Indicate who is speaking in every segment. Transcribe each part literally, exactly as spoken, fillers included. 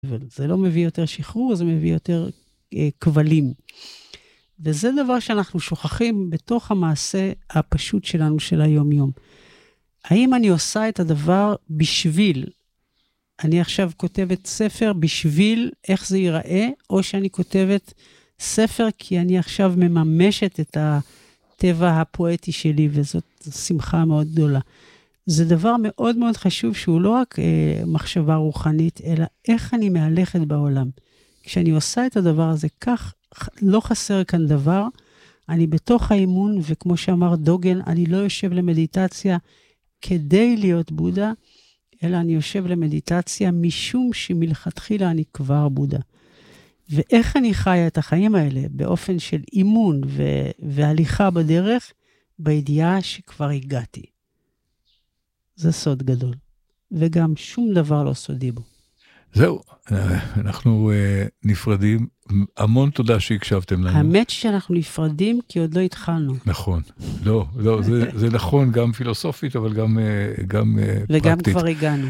Speaker 1: זה לא מביא יותר שחרור, זה מביא יותר אה, כבלים. וזה דבר שאנחנו שוכחים בתוך המעשה הפשוט שלנו של היום-יום. האם אני עושה את הדבר בשביל, אני עכשיו כותבת ספר בשביל איך זה ייראה, או שאני כותבת ספר כי אני עכשיו מממשת את הטבע הפואטי שלי, וזאת שמחה מאוד גדולה. זה דבר מאוד מאוד חשוב, שהוא לא רק אה, מחשבה רוחנית, אלא איך אני מהלכת בעולם. כשאני עושה את הדבר הזה כך, לא חסר כאן דבר, אני בתוך האימון, וכמו שאמר דוגן, אני לא יושב למדיטציה כדי להיות בודה, אלא אני יושב למדיטציה משום שמלכתחילה אני כבר בודה. ואיך אני חיה את החיים האלה? באופן של אימון ו- והליכה בדרך, בידיעה שכבר הגעתי. זה סוד גדול. וגם שום דבר לא סודי בו.
Speaker 2: זהו, אנחנו uh, נפרדים. המון תודה שהקשבתם לנו.
Speaker 1: האמת שאנחנו נפרדים כי עוד לא התחלנו.
Speaker 2: נכון. לא, לא, זה, זה נכון גם פילוסופית, אבל גם, uh, גם uh,
Speaker 1: וגם
Speaker 2: פרקטית.
Speaker 1: כבר הגענו.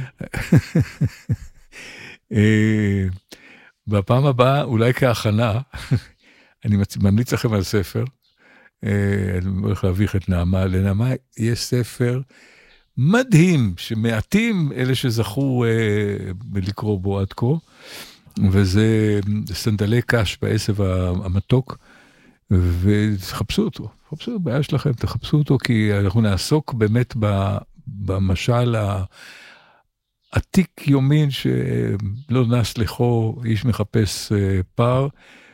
Speaker 2: uh, בפעם הבאה, אולי כהכנה, אני ממליץ לכם על ספר. Uh, אני הולך להביך את נעמה. לנעמה יש ספר מדהים, שמעטים אלה שזכו אה, לקרוא בו עד כה, וזה סנדלי קש בעשב המתוק, ותחפשו אותו, תחפשו, בעיה שלכם, תחפשו אותו, כי אנחנו נעסוק באמת במשל העתיק יומין, שלא נס לכו, איש מחפש אה, פר,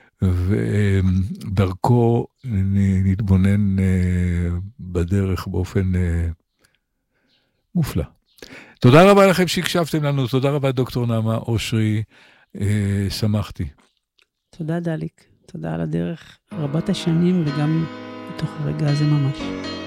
Speaker 2: ודרכו נתבונן אה, בדרך באופן אה, מופלא. תודה רבה לכם שהקשבתם לנו, תודה רבה דוקטור נעמה אושרי, אה, שמחתי.
Speaker 1: תודה דליק, תודה על הדרך רבת השנים וגם בתוך הרגע הזה ממש.